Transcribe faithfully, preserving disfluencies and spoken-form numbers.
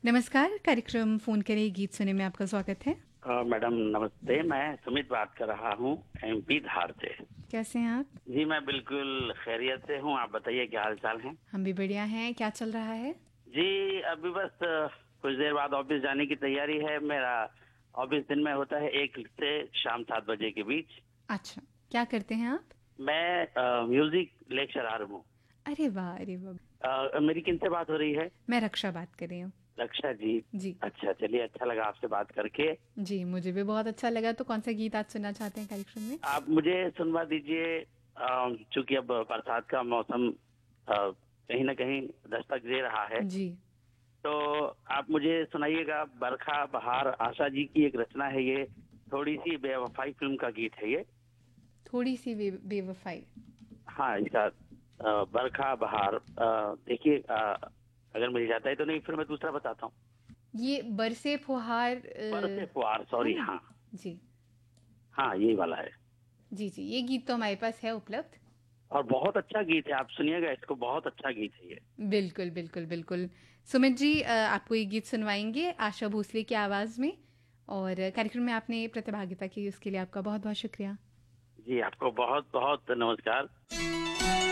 नमस्कार, कार्यक्रम फ़ोन करें गीत सुने में आपका स्वागत है। अ, मैडम नमस्ते, मैं सुमित बात कर रहा हूँ एमपी धार से। कैसे हैं आप? जी, मैं बिल्कुल खैरियत से हूँ, आप बताइए क्या हाल-चाल हैं? हम भी बढ़िया हैं, क्या चल रहा है? जी, अभी बस अ, कुछ देर बाद ऑफ़िस जाने की तैयारी है। मेरा ऑफ़िस दिन में होता है एक से शाम सात बजे के बीच। अच्छा, क्या करते हैं आप? मैं अ, म्यूज़िक लेक्चरर हूँ। अरे वाह! अरे वाह! अ, मेरी किनसे बात हो रही है? मैं रक्षा बात कर रही हूँ। रक्षा जी। जी। अच्छा, चलिए अच्छा लगा आपसे बात करके। जी, मुझे भी बहुत अच्छा लगा, तो कौन-सा गीत आज सुनना चाहते हैं कार्यक्रम में? आप मुझे सुनवा दीजिए अ, चूँकि अब बरसात का मौसम अ, कहीं न कहीं दस्तक दे रहा है, जी। तो आप मुझे सुनाइएगा बरखा बहार आशा जी की एक रचना है ये, थोड़ी-सी बेवफ़ाई फ़िल्म का गीत है ये। थोड़ी-सी बे बेवफ़ाई। हाँ, इसका अ, बरखा बहार अ, देखिए अ, अगर मिल जाता है तो नहीं फिर मैं दूसरा बताता हूँ। ये बरसे फुहार बरसे अ, फुहार है सॉरी ना? हाँ, जी। हाँ, यही वाला है। जी, जी, ये गीत तो हमारे पास है उपलब्ध। और बहुत अच्छा गीत है, आप सुनिएगा इसको बहुत अच्छा गीत है ये। बिल्कुल, बिल्कुल, बिल्कुल। सुमित जी अ, आपको ये गीत सुनवाएँगे आशा भोसले की आवाज़ में और कार्यक्रम में आपने प्रतिभागिता की उसके लिए आपका बहुत-बहुत शुक्रिया। जी, आपको बहुत-बहुत नमस्कार।